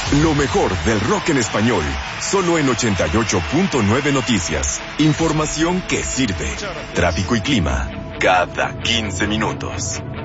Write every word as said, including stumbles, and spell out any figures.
Lo mejor del rock en español, solo en ochenta y ocho punto nueve Noticias. Información que sirve. Tráfico y clima, cada quince minutos.